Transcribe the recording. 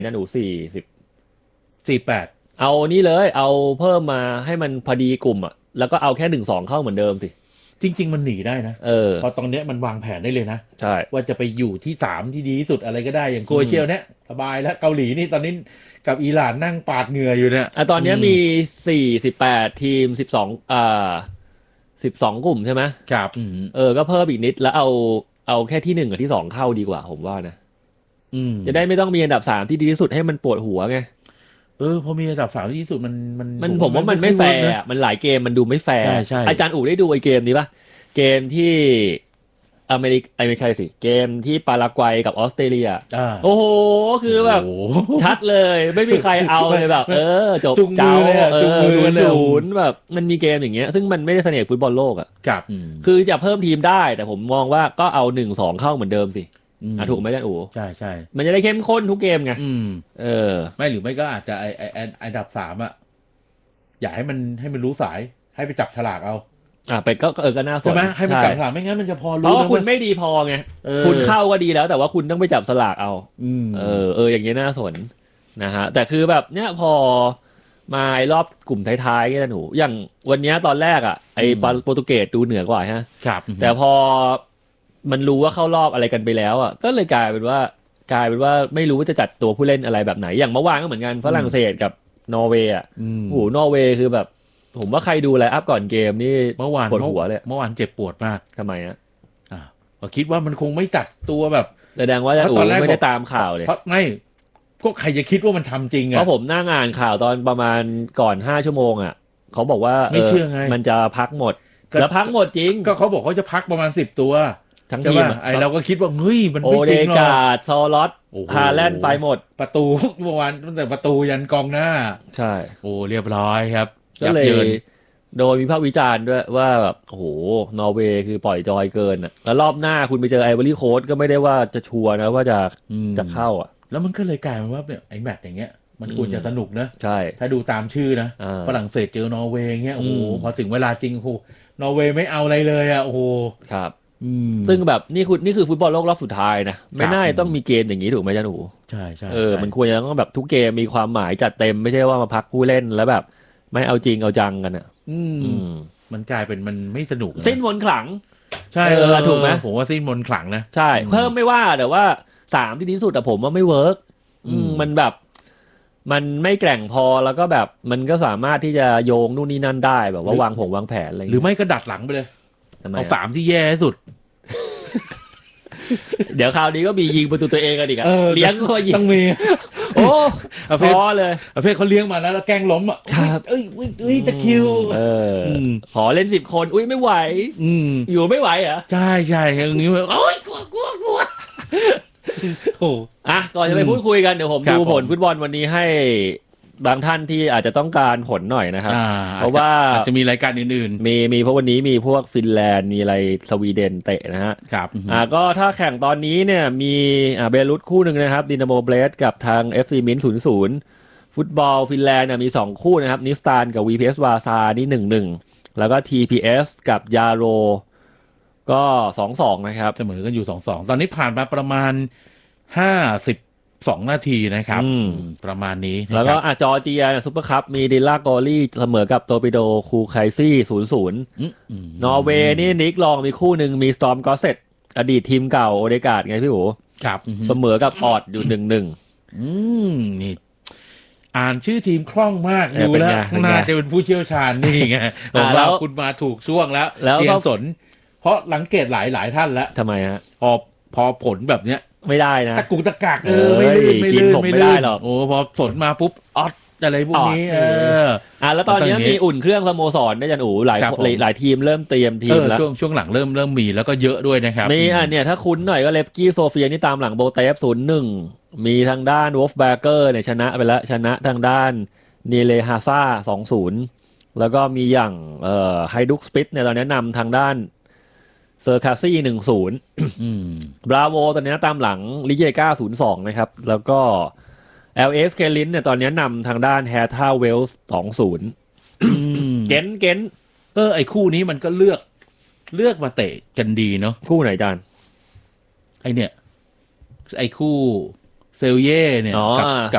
นะหนู 48 เอานี่เลยเอาเพิ่มมาให้มันพอดีกลุ่มอ่ะแล้วก็เอาแค่1-2เข้าเหมือนเดิมสิจริงๆมันหนีได้นะเออพอตอนเนี้ยมันวางแผนได้เลยนะใช่ว่าจะไปอยู่ที่3ที่ดีที่สุดอะไรก็ได้อย่างโครเอเชียเนี่ยสบายแล้วเกาหลีนี่ตอนนี้กับอิหร่านนั่งปาดเหงื่ออยู่เนี่ยตอนนี้มี18 ทีม12กลุ่มใช่ไหมครับก็เพิ่มอีกนิดแล้วเอาแค่ที่1กับที่2เข้าดีกว่าผมว่านะจะได้ไม่ต้องมีอันดับ3ที่ดีที่สุดให้มันปวดหัวไงพอมีอันดับ3ที่ดีที่สุดมันผมว่ามันไม่แฟร์มันหลายเกมมันดูไม่แฟร์ใช่อาจารย์อู๋ได้ดูไอ้เกมนี้ปะเกมที่อเมริกไม่ใช่สิเกมที่ปารากวัยกับออสเตรเลียโอ้โหคือแบบชัดเลยไม่มีใครเอาเลยแบบจบเจ้า0-0แบบมันมีเกมอย่างเงี้ยซึ่งมันไม่ได้เสน่ห์ฟุตบอลโลกอ่ะครับคือจะเพิ่มทีมได้แต่ผมมองว่าก็เอา1-2เข้าเหมือนเดิมสิถูกไหมอาจารย์อู๋ใช่ใช่มันจะได้เข้มข้นทุกเกมไงไม่หรือไม่ก็อาจจะไออันดับ3อ่ะอยากให้มันรู้สายให้ไปจับฉลากเอาไปก็น่าสนใช่ไหมให้มันจับฉลากไม่งั้นมันจะพอรู้เพราะว่าคุณไม่ดีพอไงคุณเข้าก็ดีแล้วแต่ว่าคุณต้องไปจับสลากเอาอย่างเงี้ยน่าสนนะฮะแต่คือแบบเนี้ยพอมาไอ้รอบกลุ่มท้ายๆเนี่ยหนูอย่างวันนี้ตอนแรกอ่ะไอ้โปรตุเกสดูเหนือกว่าฮะครับแต่พอมันรู้ว่าเข้ารอบอะไรกันไปแล้วอ่ะก็เลยกลายเป็นว่าไม่รู้ว่าจะจัดตัวผู้เล่นอะไรแบบไหนอย่างเมื่อวานก็เหมือนกันฝรั่งเศสกับนอร์เวย์อ่ะโอ้โหนอร์เวย์คือแบบผมว่าใครดูไลน์อัพก่อนเกมนี่เมื่อวานปวดหัวเลยเมื่อวานเจ็บปวดมากทำไมอ่ะก็คิดว่ามันคงไม่จัดตัวแบบแสดงว่าตอนแรกไม่ได้ตามข่าวเลยเพราะไม่ก็ใครจะคิดว่ามันทำจริงอ่ะเพราะผมนั่งอ่านข่าวตอนประมาณก่อน5 ชั่วโมงอ่ะเขาบอกว่าไม่เชื่อไงมันจะพักหมดแล้วพักหมดจริงก็เขาบอกเขาจะพักประมาณ10 ตัวทั้งทีมไอเราก็คิดว่าเฮ้ยมันไม่จริงหรอกโอเดการ์ดซอลอตฮาแลนด์ไปหมดประตูเมื่อวานตั้งแต่ประตูยันกองหน้าใช่เรียบร้อยครับก็เลยโดนวิพากษ์วิจารณ์ด้วยว่าแบบโอ้โหนอร์เวย์คือปล่อยจอยเกินอ่ะแล้วรอบหน้าคุณไปเจอไอวอรี่โค้สก็ไม่ได้ว่าจะชัวร์นะว่าจะเข้าอ่ะแล้วมันก็เลยกลายเป็นว่าเนี่ยไอแมตช์อย่างเงี้ยมันควรจะสนุกนะใช่ถ้าดูตามชื่อนะฝรั่งเศสเจอนอร์เวย์เงี้ยโอ้โหพอถึงเวลาจริงโอ้โหนอร์เวย์ไม่เอาอะไรเลยอ่ะโอ้โหครับซึ่งแบบนี่คือฟุตบอลโลกรอบสุดท้ายนะไม่น่าต้องมีเกมอย่างนี้ถูกไหมจ๊ะหนูใช่ใช่มันควรจะต้องแบบทุกเกมมีความหมายจัดเต็มไม่ใช่ว่ามาพักผู้เล่นแล้วแบบไม่เอาจริงเอาจังกันอ่ะมันกลายเป็นมันไม่สนุกสิ้นมนต์ขลังใช่ถูกไหมผมว่าสิ้นมนต์ขลังนะใช่เพิ่มไม่ว่าแต่ว่า3ที่ดีที่สุดแต่ผมว่าไม่เวิร์กมันแบบมันไม่แกร่งพอแล้วก็แบบมันก็สามารถที่จะโยงนู่นนี่นั่นได้แบบว่าวางแผนอะไรหรือไม่ก็ดัดหลังไปเลยเอา3ที่แย่ที่สุดเดี๋ยวคราวนี้ก็มียิงประตูตัวเองกันอีกอะเลี้ยงก็ยิงต้องมีโอ้พอเลยประเภทเขาเลี้ยงมาแล้วแกล้งล้มอ่ะเอ้ยตะคิวขอเล่น10 คนอุ้ยไม่ไหวอยู่ไม่ไหวเหรอใช่ใช่อย่างนี้โอ้ยกลัวก่อนจะไปพูดคุยกันเดี๋ยวผมดูผลฟุตบอลวันนี้ให้บางท่านที่อาจจะต้องการผลหน่อยนะครับเพราะว่าจะมีรายการอื่นๆมีเพราะวันนี้มีพวกฟินแลนด์มีอะไรสวีเดนเตะนะฮะครับก็ถ้าแข่งตอนนี้เนี่ยมีเบลุสคู่หนึ่งนะครับดินาโมเบรสกับทาง FC มินซ์0-0ฟุตบอลฟินแลนด์มี2คู่นะครับนิสตานกับ VPS วาซานี่1-1แล้วก็ TPS กับยาโรก็2-2นะครับเสมอกันอยู่2-2ตอนนี้ผ่านมาประมาณ52 นาทีนะครับประมาณนี้แล้วก็จอร์เจียซุปเปอร์คัพมีดิลล่ากอรี่เสมอกับโตปิโดคูไคซี่0-0นอร์เวย์นี่นิกลองมีคู่หนึ่งมีสตอร์มกอสเซตอดีตทีมเก่าโอเดการ์ดไงพี่โอ๋ครับเสมอกับออดอยู่1-1 นี่อ่านชื่อทีมคล่องมากดูแล้วน่าจะเป็นผู้เชี่ยวชาญนี่ไงผมว่าคุณมาถูกช่วงแล้วเทียนสนเพราะหลังเกตหลายท่านแล้วทำไมฮะพอผลแบบเนี้ยไม่ได้นะตะกุกตะกักไม่ลื่นไม่ได้หรอกพอสนมาปุ๊บออดอะไรพวกนี้แล้วตอนนี้มีอุ่นเครื่องสโมสรได้จันอูหลายทีมเริ่มเตรียมทีมแล้วช่วงหลังเริ่มมีแล้วก็เยอะด้วยนะครับมีเนี่ยถ้าคุ้นหน่อยก็เลฟกี้โซเฟียนี่ตามหลังโบเตฟ0-1มีทางด้านวอฟแบเกอร์เนี่ยชนะไปแล้วชนะทางด้านเนเลฮาซ่า2-0แล้วก็มีอย่างไฮดุกสปิตเนี่ยตอนนี้นำทางด้านเซอร์คาซี่1-0บราโวตอนนี้ตามหลังลิเยก้า0-2นะครับแล้วก็ LS เคลินเนี่ยตอนนี้นำทางด้านแฮร์ท่าเวลส์2-0เก้นไอ้คู่นี้มันก็เลือกมาเตะกันดีเนาะคู่ไหนจานไอ้คู่เซลเย่เนี่ยกับ